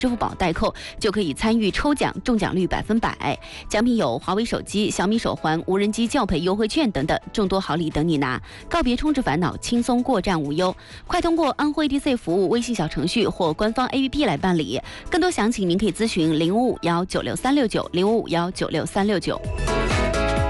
支付宝代扣就可以参与抽奖，中奖率100%，奖品有华为手机、小米手环、无人机教培优惠券等等，众多好礼等你拿。告别充值烦恼，轻松过站无忧。快通过安徽 DC 服务微信小程序或官方 APP 来办理。更多详情您可以咨询05519663690551966369。